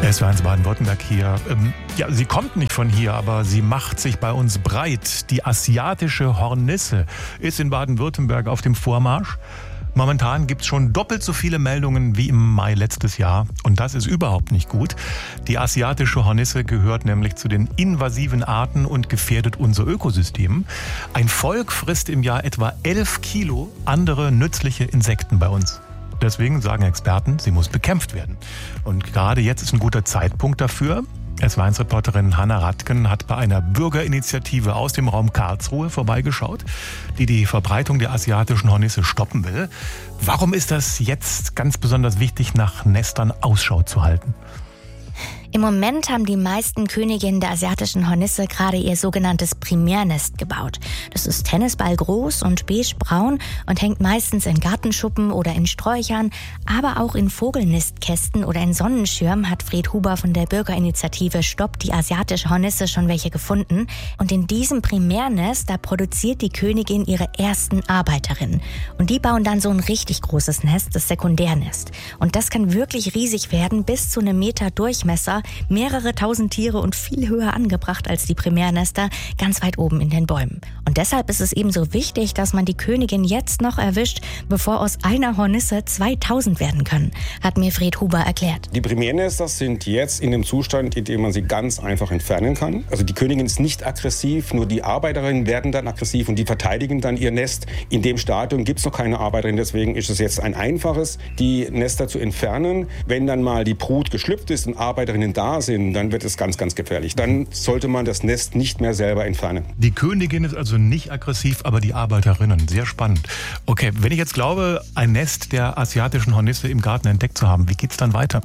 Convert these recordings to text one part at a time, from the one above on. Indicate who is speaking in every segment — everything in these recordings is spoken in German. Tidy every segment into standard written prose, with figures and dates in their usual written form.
Speaker 1: SWR1 Baden-Württemberg hier. Ja, sie kommt nicht von hier, aber sie macht sich bei uns breit. Die asiatische Hornisse ist in Baden-Württemberg auf dem Vormarsch. Momentan gibt es schon doppelt so viele Meldungen wie im Mai letztes Jahr. Und das ist überhaupt nicht gut. Die asiatische Hornisse gehört nämlich zu den invasiven Arten und gefährdet unser Ökosystem. Ein Volk frisst im Jahr etwa 11 Kilo andere nützliche Insekten bei uns. Deswegen sagen Experten, sie muss bekämpft werden. Und gerade jetzt ist ein guter Zeitpunkt dafür. SWR1-Reporterin Hanna Radken hat bei einer Bürgerinitiative aus dem Raum Karlsruhe vorbeigeschaut, die die Verbreitung der asiatischen Hornisse stoppen will. Warum ist das jetzt ganz besonders wichtig, nach Nestern Ausschau zu halten?
Speaker 2: Im Moment haben die meisten Königinnen der asiatischen Hornisse gerade ihr sogenanntes Primärnest gebaut. Das ist tennisballgroß und beigebraun und hängt meistens in Gartenschuppen oder in Sträuchern, aber auch in Vogelnistkästen oder in Sonnenschirmen hat Fred Huber von der Bürgerinitiative Stopp die asiatische Hornisse schon welche gefunden. Und in diesem Primärnest, da produziert die Königin ihre ersten Arbeiterinnen. Und die bauen dann so ein richtig großes Nest, das Sekundärnest. Und das kann wirklich riesig werden, bis zu einem Meter Durchmesser, mehrere tausend Tiere und viel höher angebracht als die Primärnester, ganz weit oben in den Bäumen. Und deshalb ist es eben so wichtig, dass man die Königin jetzt noch erwischt, bevor aus einer Hornisse 2000 werden können, hat mir Fred Huber erklärt.
Speaker 3: Die Primärnester sind jetzt in dem Zustand, in dem man sie ganz einfach entfernen kann. Also die Königin ist nicht aggressiv, nur die Arbeiterinnen werden dann aggressiv und die verteidigen dann ihr Nest. In dem Stadium gibt es noch keine Arbeiterin, deswegen ist es jetzt ein einfaches, die Nester zu entfernen. Wenn dann mal die Brut geschlüpft ist und Arbeiterinnen da sind, dann wird es ganz, ganz gefährlich. Dann sollte man das Nest nicht mehr selber entfernen.
Speaker 1: Die Königin ist also nicht aggressiv, aber die Arbeiterinnen. Sehr spannend. Okay, wenn ich jetzt glaube, ein Nest der asiatischen Hornisse im Garten entdeckt zu haben, wie geht's dann weiter?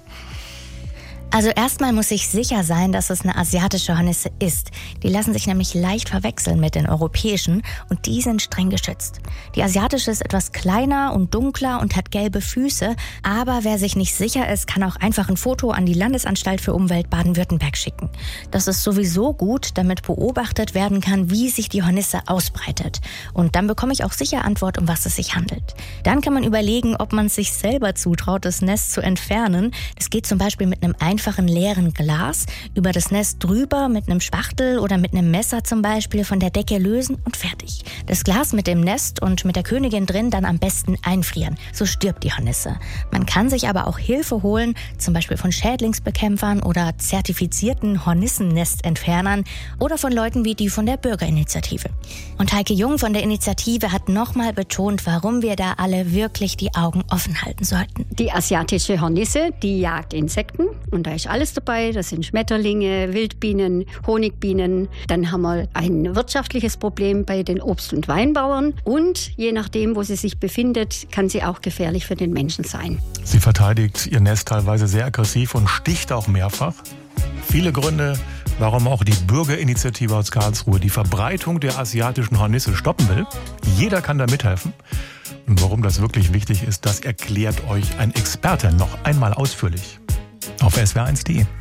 Speaker 2: Also erstmal muss ich sicher sein, dass es eine asiatische Hornisse ist. Die lassen sich nämlich leicht verwechseln mit den europäischen und die sind streng geschützt. Die asiatische ist etwas kleiner und dunkler und hat gelbe Füße, aber wer sich nicht sicher ist, kann auch einfach ein Foto an die Landesanstalt für Umwelt Baden-Württemberg schicken. Das ist sowieso gut, damit beobachtet werden kann, wie sich die Hornisse ausbreitet. Und dann bekomme ich auch sicher Antwort, um was es sich handelt. Dann kann man überlegen, ob man es sich selber zutraut, das Nest zu entfernen. Das geht zum Beispiel mit einem einfachen leeren Glas über das Nest drüber mit einem Spachtel oder mit einem Messer zum Beispiel von der Decke lösen und fertig. Das Glas mit dem Nest und mit der Königin drin dann am besten einfrieren. So stirbt die Hornisse. Man kann sich aber auch Hilfe holen, zum Beispiel von Schädlingsbekämpfern oder zertifizierten Hornissennestentfernern oder von Leuten wie die von der Bürgerinitiative. Und Heike Jung von der Initiative hat nochmal betont, warum wir da alle wirklich die Augen offen halten sollten.
Speaker 4: Die asiatische Hornisse, die jagt Insekten und da ist alles dabei. Das sind Schmetterlinge, Wildbienen, Honigbienen. Dann haben wir ein wirtschaftliches Problem bei den Obst- und Weinbauern. Und je nachdem, wo sie sich befindet, kann sie auch gefährlich für den Menschen sein.
Speaker 1: Sie verteidigt ihr Nest teilweise sehr aggressiv und sticht auch mehrfach. Viele Gründe, warum auch die Bürgerinitiative aus Karlsruhe die Verbreitung der asiatischen Hornisse stoppen will. Jeder kann da mithelfen. Und warum das wirklich wichtig ist, das erklärt euch ein Experte noch einmal ausführlich auf swr1.de.